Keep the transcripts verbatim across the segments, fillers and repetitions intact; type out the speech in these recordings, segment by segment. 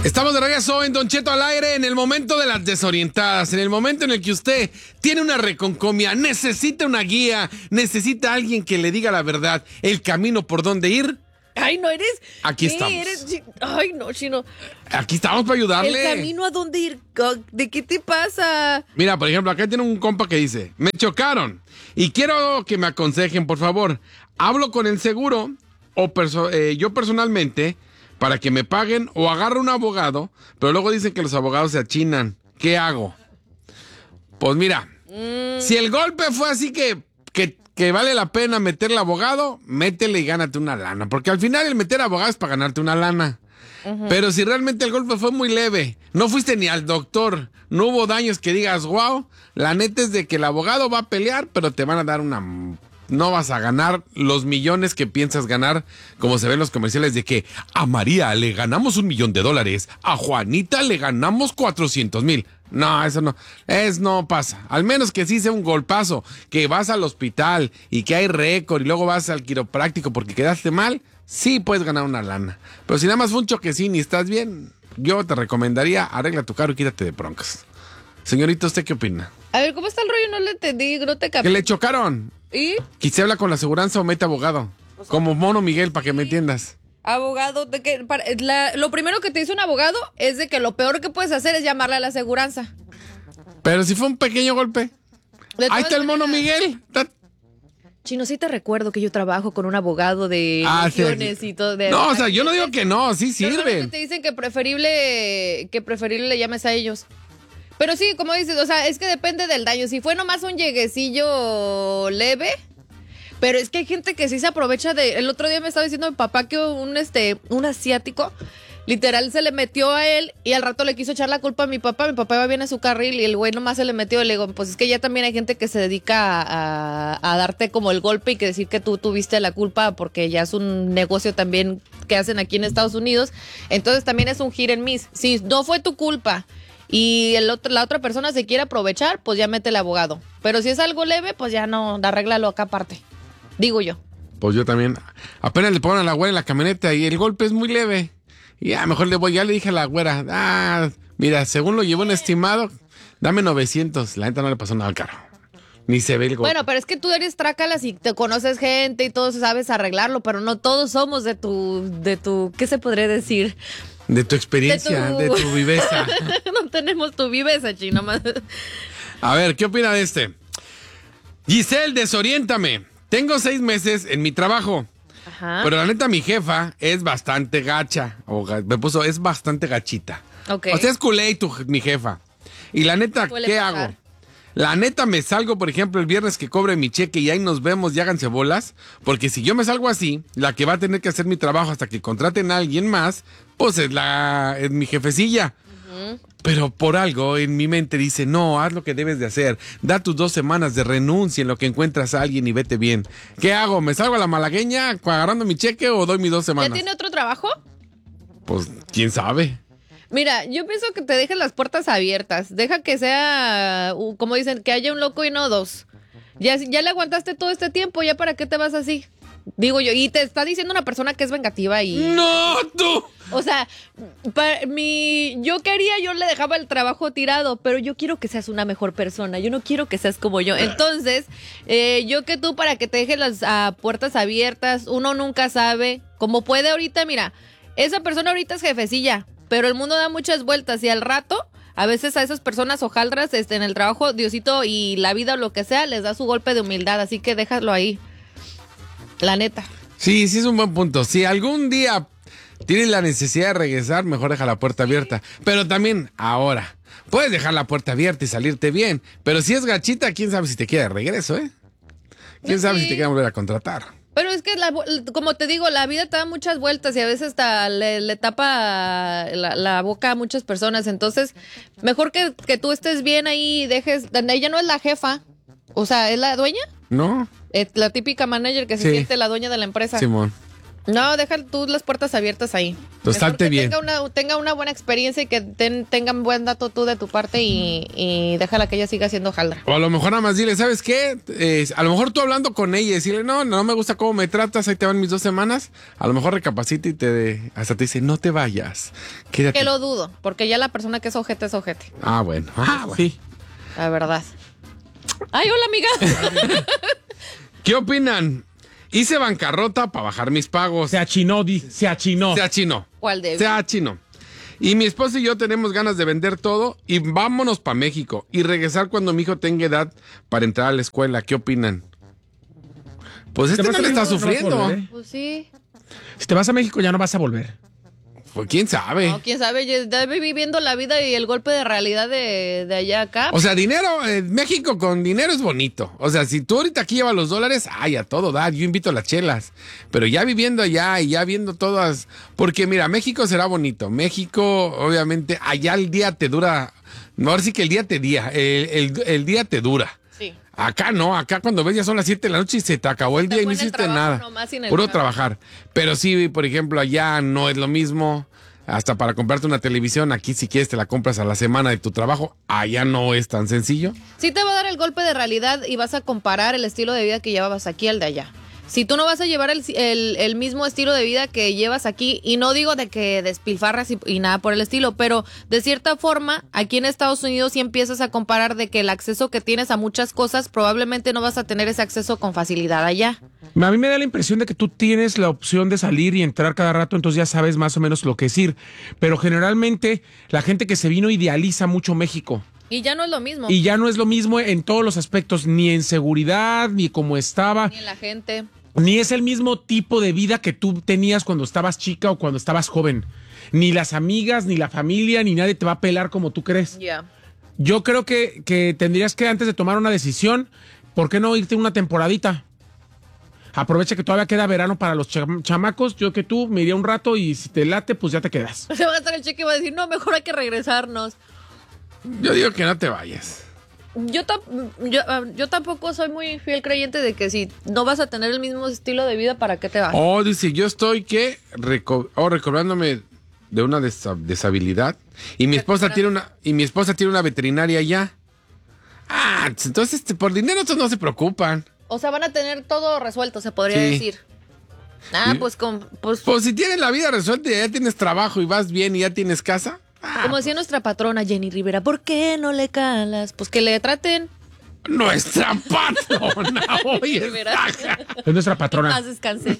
Estamos de regreso en Don Cheto al aire, en el momento de las desorientadas, en el momento en el que usted tiene una reconcomia, necesita una guía, necesita alguien que le diga la verdad, el camino por dónde ir. Ay, no eres. Aquí ¿Qué? estamos. Eres... Ay, no, Chino. Aquí estamos para ayudarle. El camino a dónde ir. ¿De qué te pasa? Mira, por ejemplo, acá tiene un compa que dice: me chocaron y quiero que me aconsejen, por favor. Hablo con el seguro o perso- eh, yo personalmente para que me paguen o agarro un abogado, pero luego dicen que los abogados se achinan. ¿Qué hago? Pues mira, mm. si el golpe fue así que, que, que vale la pena meterle abogado, métele y gánate una lana. Porque al final el meter abogado es para ganarte una lana. Uh-huh. Pero si realmente el golpe fue muy leve, no fuiste ni al doctor, no hubo daños que digas, wow, la neta es de que el abogado va a pelear, pero te van a dar una... No vas a ganar los millones que piensas ganar, como se ven en los comerciales de que a María le ganamos un millón de dólares, a Juanita le ganamos cuatrocientos mil. No, eso no, es no pasa. Al menos que sí sea un golpazo, que vas al hospital y que hay récord y luego vas al quiropráctico porque quedaste mal, sí puedes ganar una lana. Pero si nada más fue un choquecín y estás bien, yo te recomendaría arregla tu carro y quítate de broncas. Señorita, ¿usted qué opina? A ver, ¿cómo está el rollo? No le entendí, no te capté. Que le chocaron. ¿Y? Quise habla con la aseguranza o mete abogado. O sea, como Mono Miguel, para que me entiendas. Abogado, de que, para, la, lo primero que te dice un abogado es de que lo peor que puedes hacer es llamarle a la aseguranza. Pero si fue un pequeño golpe. Ahí está el Mono Miguel. Chino, sí te recuerdo que yo trabajo con un abogado de ah, sí. y todo. De no, o sea, yo no digo que no, sí sirve. Te dicen que preferible, que preferible le llames a ellos. Pero sí, como dices, o sea, es que depende del daño. Si fue nomás un lleguecillo leve, pero es que hay gente que sí se aprovecha de... El otro día me estaba diciendo mi papá que un, este, un asiático, literal, se le metió a él y al rato le quiso echar la culpa a mi papá. Mi papá iba bien a su carril y el güey nomás se le metió y le digo, pues es que ya también hay gente que se dedica a, a, a darte como el golpe y que decir que tú tuviste la culpa porque ya es un negocio también que hacen aquí en Estados Unidos. Entonces también es un hit and miss. Si no fue tu culpa y el otro, la otra persona se quiere aprovechar, pues ya mete el abogado. Pero si es algo leve, pues ya no, arréglalo acá aparte. Digo yo. Pues yo también. Apenas le ponen a la güera en la camioneta y el golpe es muy leve. Y ya, mejor le voy, ya le dije a la güera, ah, mira, según lo llevó un estimado, dame novecientos. La neta no le pasó nada al carro. Ni se ve el golpe. Bueno, pero es que tú eres trácalas y te conoces gente y todo sabes arreglarlo, pero no todos somos de tu, de tu, ¿qué se podría decir? De tu experiencia, de tu, de tu viveza. No tenemos tu viveza, Chino. Más. A ver, ¿qué opina de este? Giselle, desoriéntame. Tengo seis meses en mi trabajo. Ajá. Pero la neta, mi jefa es bastante gacha. O me puso, es bastante gachita. Okay. O sea, es culé tu, mi jefa. Y la neta, ¿qué pasar? hago? La neta, me salgo, por ejemplo, el viernes que cobre mi cheque y ahí nos vemos y háganse bolas. Porque si yo me salgo así, la que va a tener que hacer mi trabajo hasta que contraten a alguien más, pues es, la, es mi jefecilla. Uh-huh. Pero por algo en mi mente dice, no, haz lo que debes de hacer. Da tus dos semanas de renuncia en lo que encuentras a alguien y vete bien. ¿Qué hago? ¿Me salgo a la malagueña agarrando mi cheque o doy mis dos semanas? ¿Ya tiene otro trabajo? Pues, ¿quién sabe? Mira, yo pienso que te dejes las puertas abiertas. Deja que sea, como dicen, que haya un loco y no dos. Ya, ya le aguantaste todo este tiempo, ¿ya para qué te vas así? Digo yo, y te está diciendo una persona que es vengativa y... ¡No, tú! O sea, para mi, yo quería, yo le dejaba el trabajo tirado, pero yo quiero que seas una mejor persona, yo no quiero que seas como yo. Entonces, eh, yo que tú para que te dejes las uh, puertas abiertas, uno nunca sabe. Como puede ahorita, mira, esa persona ahorita es jefecilla, pero el mundo da muchas vueltas y al rato... A veces a esas personas hojaldras este, en el trabajo, Diosito y la vida o lo que sea, les da su golpe de humildad, así que déjalo ahí. La neta. Sí, sí es un buen punto. Si algún día tienes la necesidad de regresar, mejor deja la puerta abierta. Pero también, ahora, puedes dejar la puerta abierta y salirte bien. Pero si es gachita, quién sabe si te quiere de regreso, ¿eh? Quién sabe si te quiere volver a contratar. Pero es que, la, como te digo, la vida te da muchas vueltas y a veces hasta le, le tapa la, la boca a muchas personas. Entonces, mejor que, que tú estés bien ahí y dejes... Ella no es la jefa. O sea, ¿es la dueña? No. Es la típica manager que se sí. siente la dueña de la empresa. Simón. No, deja tú las puertas abiertas ahí. Pues salte bien. Tenga una, tenga una buena experiencia y que ten, tengan buen dato tú de tu parte y, y déjala que ella siga siendo jaldra. O a lo mejor nada más dile, ¿sabes qué? Eh, a lo mejor tú hablando con ella y decirle, no, no me gusta cómo me tratas, ahí te van mis dos semanas. A lo mejor recapacita y te hasta te dice, no te vayas. Quédate. Que lo dudo, porque ya la persona que es ojete es ojete. Ah, bueno. Ah, bueno. Sí. La verdad. Ay, hola, amiga. ¿Qué opinan? Hice bancarrota para bajar mis pagos. Se achinó, di, se achinó. Se achinó. ¿Cuál de? Se achinó. Y mi esposa y yo tenemos ganas de vender todo y vámonos para México y regresar cuando mi hijo tenga edad para entrar a la escuela. ¿Qué opinan? Pues este Te no vas a le está México, no vas a sufriendo. volver, ¿eh? Pues sí. Si te vas a México ya no vas a volver. Pues quién sabe. No, quién sabe, ya debe viviendo la vida y el golpe de realidad de, de allá a acá. O sea, dinero, eh, México con dinero es bonito. O sea, si tú ahorita aquí llevas los dólares, ay, a todo dar, yo invito a las chelas. Pero ya viviendo allá y ya viendo todas, porque mira, México será bonito. México, obviamente, allá el día te dura, no, ahora sí que el día te día, el, el, el día te dura. Sí. Acá no, acá cuando ves ya son las siete de la noche y se te acabó el Te día y no fue en el hiciste trabajo nada. nomás sin el Puro trabajo. trabajar. Pero sí, por ejemplo, allá no es lo mismo. Hasta para comprarte una televisión, aquí si quieres te la compras a la semana de tu trabajo. Allá no es tan sencillo. Sí te va a dar el golpe de realidad y vas a comparar el estilo de vida que llevabas aquí al de allá. Si tú no vas a llevar el, el, el mismo estilo de vida que llevas aquí, y no digo de que despilfarras y, y nada por el estilo, pero de cierta forma, aquí en Estados Unidos sí empiezas a comparar de que el acceso que tienes a muchas cosas, probablemente no vas a tener ese acceso con facilidad allá. A mí me da la impresión de que tú tienes la opción de salir y entrar cada rato, entonces ya sabes más o menos lo que decir. Pero generalmente la gente que se vino idealiza mucho México. Y ya no es lo mismo. Y ya no es lo mismo en todos los aspectos, ni en seguridad, ni como estaba, Ni en la gente. ni es el mismo tipo de vida que tú tenías cuando estabas chica o cuando estabas joven. Ni las amigas, ni la familia, ni nadie te va a pelar como tú crees. Ya. Yo creo que, que tendrías que, antes de tomar una decisión, ¿por qué no irte una temporadita? Aprovecha que todavía queda verano para los cham- chamacos. Yo que tú me iría un rato y si te late, pues ya te quedas. Se va a gastar el cheque y va a decir, no, mejor hay que regresarnos. Yo digo que no te vayas. Yo, tam- yo, ah, yo tampoco soy muy fiel creyente de que si no vas a tener el mismo estilo de vida, ¿para qué te vas? Oh, dice, yo estoy que reco oh, recobrándome de una desa- deshabilidad y mi esposa tiene una y mi esposa tiene una veterinaria allá. Ah, entonces este, por dinero estos no se preocupan. O sea, van a tener todo resuelto, se podría Sí. decir. Ah, Sí. pues, con, pues Pues si tienes la vida resuelta y ya tienes trabajo y vas bien y ya tienes casa. Ah, como decía nuestra patrona Jenny Rivera, ¿por qué no le calas? Pues que le traten. nuestra patrona. Oye, Rivera. saca. Es nuestra patrona. Más descansé.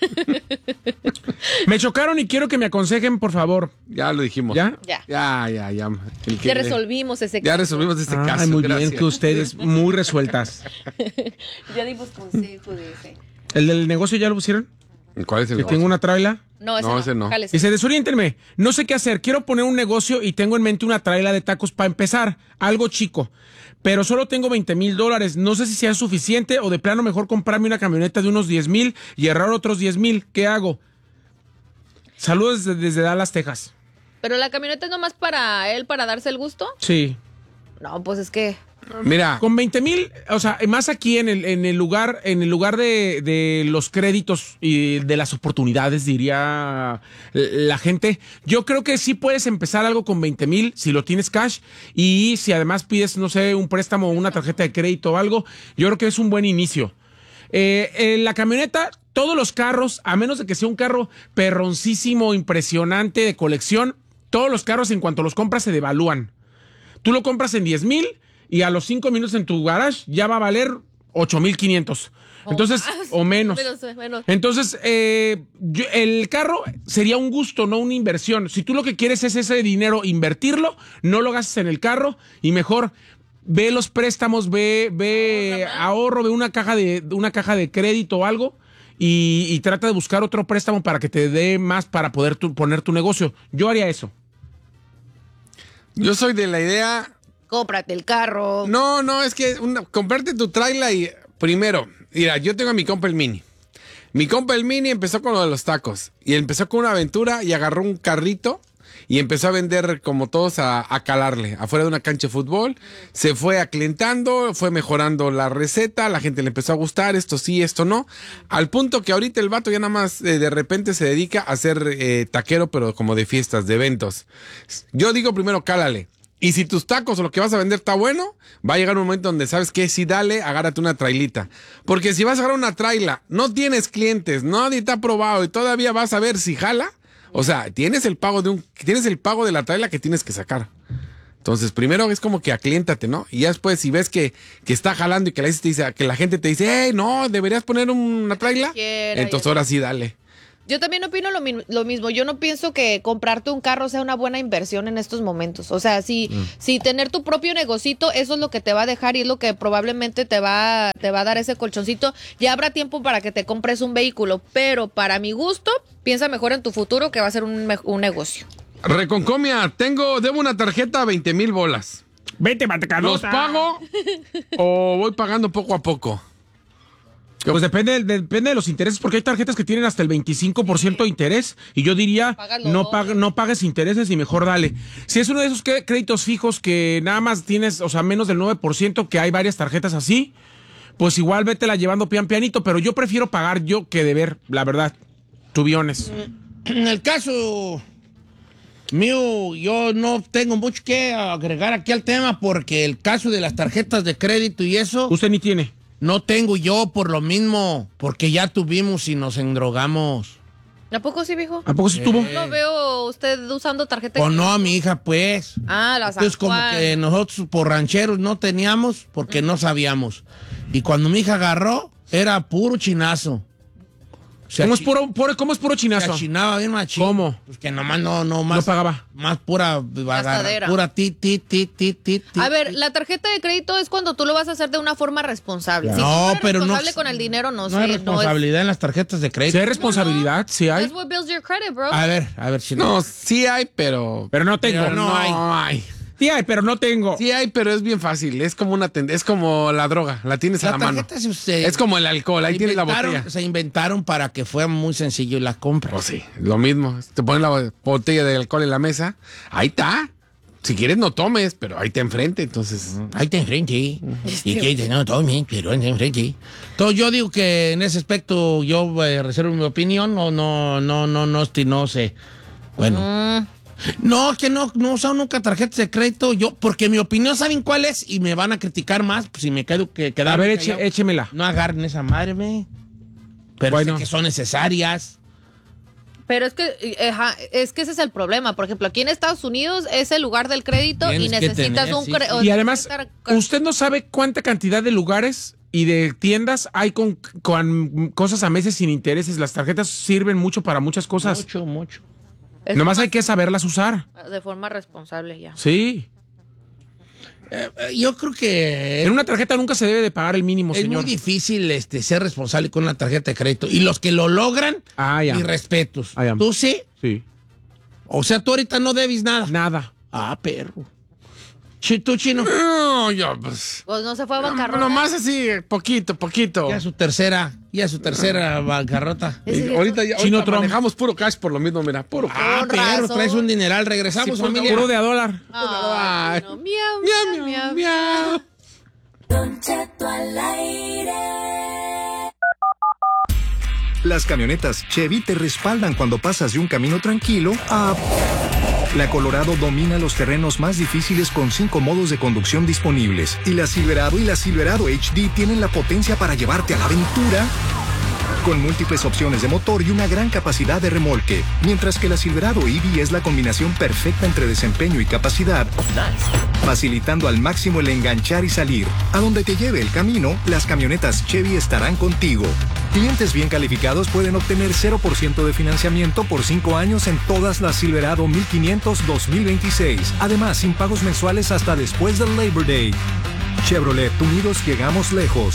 Me chocaron y quiero que me aconsejen, por favor. Ya lo dijimos. ¿Ya? Ya. Ya, ya, ya. El que- Ya resolvimos ese Ya caso. resolvimos este Ay, caso. muy gracias. bien, que ustedes muy resueltas. Ya dimos consejo de ese. ¿El del negocio ya lo pusieron? ¿Cuál es el Que negocio? tengo una traila. No, ese No, no. ese no. Jálese. Dice, desoriéntenme, no sé qué hacer, quiero poner un negocio y tengo en mente una traila de tacos para empezar, algo chico, pero solo tengo veinte mil dólares, no sé si sea suficiente o de plano mejor comprarme una camioneta de unos diez mil y ahorrar otros diez mil, ¿qué hago? Saludos desde, desde Dallas, Texas. Pero la camioneta es nomás para él, para darse el gusto. Sí. No, pues es que... Mira, Con veinte mil, o sea, más aquí en el, en el lugar, en el lugar de, de los créditos y de las oportunidades, diría la gente, yo creo que sí puedes empezar algo con veinte mil si lo tienes cash y si además pides, no sé, un préstamo o una tarjeta de crédito o algo, yo creo que es un buen inicio. Eh, eh, la camioneta, todos los carros, a menos de que sea un carro perroncísimo, impresionante, de colección, todos los carros en cuanto los compras se devalúan. Tú lo compras en diez mil y a los cinco minutos en tu garage ya va a valer ocho mil quinientos. Entonces, más. o menos. Menos, menos. Entonces, eh, yo- el carro sería un gusto, no una inversión. Si tú lo que quieres es ese dinero, invertirlo, no lo gastes en el carro y mejor ve los préstamos, ve, ve ahorro, ve una caja de, una caja de crédito o algo y, y trata de buscar otro préstamo para que te dé más para poder tu- poner tu negocio. Yo haría eso. yo soy de la idea. Cómprate el carro. No, no, es que una, comprarte tu trailer y primero, mira, yo tengo a mi compa el Mini. Mi compa el Mini empezó con lo de los tacos y empezó con una aventura y agarró un carrito y empezó a vender como todos a, a calarle afuera de una cancha de fútbol. Se fue aclientando, fue mejorando la receta, la gente le empezó a gustar, esto sí, esto no. Al punto que ahorita el vato ya nada más eh, de repente se dedica a ser eh, taquero, pero como de fiestas, de eventos. Yo digo primero, cálale. Y si tus tacos o lo que vas a vender está bueno, va a llegar un momento donde sabes que sí, dale, agárrate una trailita. Porque si vas a agarrar una traila, no tienes clientes, nadie te ha probado y todavía vas a ver si jala, o sea, tienes el pago de un, tienes el pago de la traila que tienes que sacar. Entonces, primero es como que acliéntate, ¿no? Y ya después, si ves que, que está jalando y que la, gente te dice, que la gente te dice, hey, no, deberías poner una traila, Quiera, entonces ahora sí, dale. Yo también opino lo, mi- lo mismo. Yo no pienso que comprarte un carro sea una buena inversión en estos momentos. O sea, si, mm. si tener tu propio negocito, eso es lo que te va a dejar y es lo que probablemente te va, te va a dar ese colchoncito. Ya habrá tiempo para que te compres un vehículo, pero para mi gusto, piensa mejor en tu futuro que va a ser un, un negocio. Reconcomia, tengo, debo una tarjeta a veinte mil bolas. Vete, matacadota. ¿Los pago o voy pagando poco a poco? Pues depende, depende de los intereses, porque hay tarjetas que tienen hasta el veinticinco por ciento de interés, y yo diría, no, pag, no pagues intereses y mejor dale. Si es uno de esos créditos fijos que nada más tienes, o sea, menos del nueve por ciento, que hay varias tarjetas así, pues igual vétela llevando pian pianito, pero yo prefiero pagar yo que deber, la verdad, tubiones. En el caso mío, yo no tengo mucho que agregar aquí al tema, porque el caso de las tarjetas de crédito y eso... Usted ni tiene. No tengo yo por lo mismo, porque ya tuvimos y nos endrogamos. ¿A poco sí, viejo? ¿A poco sí tuvo? No veo usted usando tarjeta. O no, a mi hija, pues. Ah, la San Entonces, como Juan. que nosotros por rancheros no teníamos, porque no sabíamos. Y cuando mi hija agarró, era puro chinazo. Se ¿Cómo es achi- puro, puro- ¿cómo es puro Se chinazo? achinaba bien machín. ¿Cómo? Pues que nomás no, no más. No pagaba. Más pura, agarra- Gastadera. pura ti, ti, ti, ti, ti, ti. A ver, la tarjeta de crédito es cuando tú lo vas a hacer de una forma responsable. Si No, tú eres pero no- responsable con el dinero, no, No sé. hay responsabilidad en las tarjetas de Si crédito. hay responsabilidad, sí No, hay. that's what builds your credit, bro. A ver, a ver si No, sí hay, pero... Pero no tengo. Pero no hay. hay. Sí hay, pero no tengo. Sí hay, pero es bien fácil. Es como una tend- es como la droga, la tienes a La la mano. tarjeta se- se- Es como el alcohol, ahí se tienes la inventaron- botella. Se inventaron para que fuera muy sencillo la compra. Pues sí, lo mismo. Te ponen la botella de alcohol en la mesa, ahí está. Si quieres no tomes, pero ahí te enfrente, entonces... Ahí te enfrente. Y que dice, no, tome, pero ahí te enfrente. Entonces yo digo que en ese aspecto yo eh, reservo mi opinión. No, no, no, no, no, este, no sé. Bueno. Mm. No, que no, no he usado nunca tarjetas de crédito. Yo, porque mi opinión, ¿saben cuál es? Y me van a criticar más pues, si me quedo que quedar. A ver, eche- échemela. No agarren esa madre, me. Pero Bueno. sé que son necesarias. Pero es que, eh, ajá, es que ese es el problema. Por ejemplo, aquí en Estados Unidos es el lugar del crédito Tienes y que necesitas tener, un sí, crédito. Y además, usted no sabe cuánta cantidad de lugares y de tiendas hay con, con cosas a meses sin intereses. Las tarjetas sirven mucho para muchas cosas. Mucho, mucho. Nomás hay que saberlas usar. De forma responsable ya. Sí. Eh, eh, yo creo que En una tarjeta nunca se debe de pagar el mínimo, es señor. muy difícil este, ser responsable con una tarjeta de crédito. Y los que lo logran, Ah, ya. mis respetos. Ah, ya. ¿Tú sí? Sí. O sea, tú ahorita no debes nada. Nada. Ah, perro. Chi- ¿Tú, Chino? No, yo pues... Pues no se fue a bancarrota. Nomás así, poquito, poquito. Ya su tercera, ya su tercera bancarrota. Ese Y ahorita ya Chino ahorita Trump. manejamos puro cash por lo mismo, mira, puro cash. Ah, Con perro, razón. traes un dineral. Regresamos, Sí, familia. puro de a dólar. Ay, no, miau, Miau, miau, miau, miau. miau. Don Cheto al aire. Las camionetas Chevy te respaldan cuando pasas de un camino tranquilo a... La Colorado domina los terrenos más difíciles con cinco modos de conducción disponibles. Y la Silverado y la Silverado H D tienen la potencia para llevarte a la aventura con múltiples opciones de motor y una gran capacidad de remolque. Mientras que la Silverado E V es la combinación perfecta entre desempeño y capacidad, facilitando al máximo el enganchar y salir. A donde te lleve el camino, las camionetas Chevy estarán contigo. Clientes bien calificados pueden obtener cero por ciento de financiamiento por cinco años en todas las Silverado mil quinientos dos mil veintiséis. Además, sin pagos mensuales hasta después del Labor Day. Chevrolet, unidos llegamos lejos.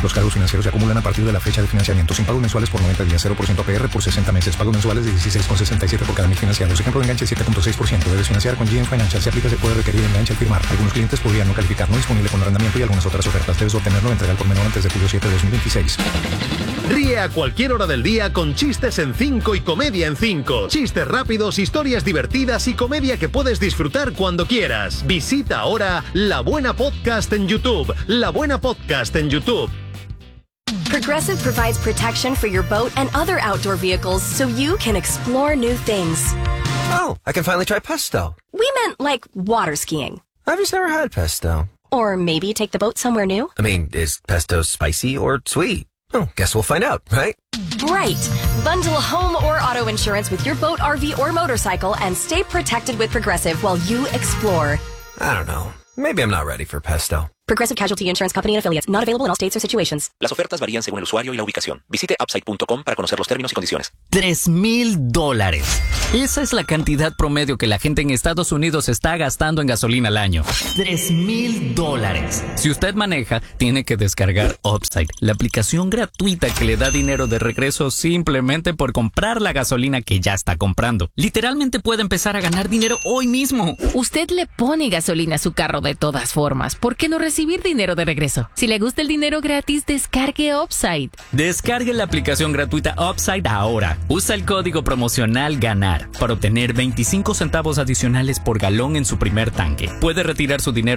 Los cargos financieros se acumulan a partir de la fecha de financiamiento. Sin pagos mensuales por noventa días, cero por ciento A P R por sesenta meses. Pagos mensuales de dieciséis con sesenta y siete por cada mil financiados. Ejemplo de enganche siete punto seis por ciento. Debes financiar con G M Financial. Si aplica, se puede requerir enganche al firmar. Algunos clientes podrían no calificar. No disponible con arrendamiento y algunas otras ofertas. Debes obtenerlo en entrega al por menor antes de julio siete de dos mil veintiséis. Ríe a cualquier hora del día con chistes en cinco y comedia en cinco. Chistes rápidos, historias divertidas y comedia que puedes disfrutar cuando quieras. Visita ahora La Buena Podcast en YouTube. La Buena Podcast en YouTube. Progressive provides protection for your boat and other outdoor vehicles so you can explore new things. Oh, I can finally try pesto. We meant like water skiing. I've just never had pesto. Or maybe take the boat somewhere new. I mean, is pesto spicy or sweet? Oh, guess we'll find out, right? Right. Bundle home or auto insurance with your boat, R V, or motorcycle and stay protected with Progressive while you explore. I don't know. Maybe I'm not ready for pesto. Progressive Casualty Insurance Company and Affiliates. Not available in all states or situations. Las ofertas varían según el usuario y la ubicación. Visite upside punto com para conocer los términos y condiciones. Tres mil dólares. Esa es la cantidad promedio que la gente en Estados Unidos está gastando en gasolina al año. Tres mil dólares. Si usted maneja, tiene que descargar Upside, la aplicación gratuita que le da dinero de regreso simplemente por comprar la gasolina que ya está comprando. Literalmente puede empezar a ganar dinero hoy mismo. Usted le pone gasolina a su carro de todas formas. ¿Por qué no recibir dinero de regreso? Si le gusta el dinero gratis, descargue Upside. Descargue la aplicación gratuita Upside ahora. Usa el código promocional GANAR para obtener veinticinco centavos adicionales por galón en su primer tanque. Puede retirar su dinero